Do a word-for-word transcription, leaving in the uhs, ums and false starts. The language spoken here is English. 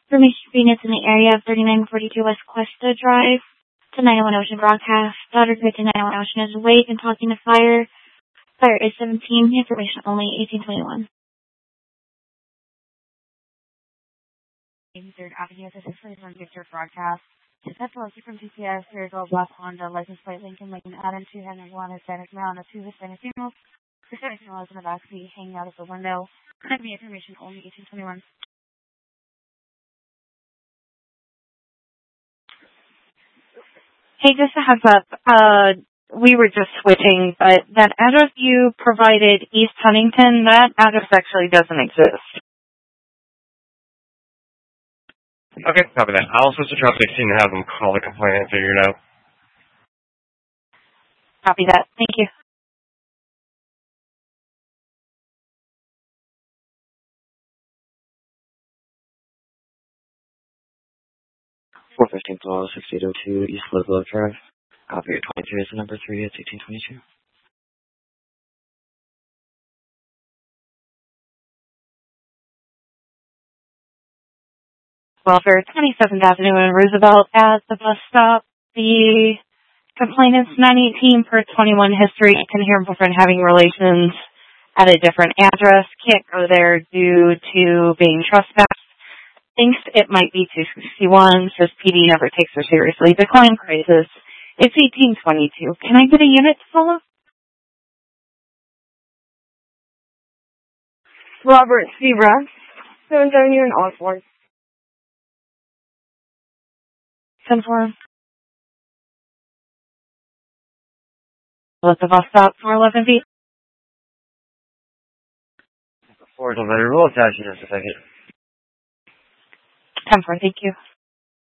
Information units in the area of thirty-nine forty-two West Cuesta Drive to nine one one Ocean Broadcast. Daughter to nine one one Ocean is awake and talking to fire. Fire is seventeen. Information only eighteen twenty-one. third Avenue, this is Freeze on Victor Broadcast. That's Lucy from T C S, Serial Black Honda, license plate Lincoln, Lincoln, Adam, two hundred one, Hispanic male, and a two Hispanic females. Hispanic female is in the backseat, hanging out of the window. Enemy information only eighteen twenty-one. Hey, just a heads up. Uh, we were just switching, but that address you provided, East Huntington, that address actually doesn't exist. Okay, copy that. I'll switch to Traffic sixteen and have them call the complainant and figure it out. Copy that. Thank you. four fifteen Flawless, sixty-eight oh two East Ludlow Drive. Copy twenty-three is the number three, it's eighteen twenty-two. Well, for twenty-seventh Avenue and Roosevelt at the bus stop, the complainant's nine eighteen per twenty-one history can hear boyfriend having relations at a different address. Can't go there due to being trespassed. Thinks it might be two sixty-one, says P D never takes her seriously. Decline crisis. It's eighteen twenty-two. Can I get a unit to follow? Robert Sebra, seventh Avenue in Osborne. ten four. Let the bus stop for eleven feet. Forward on my roll attach in just a second. ten four, thank you.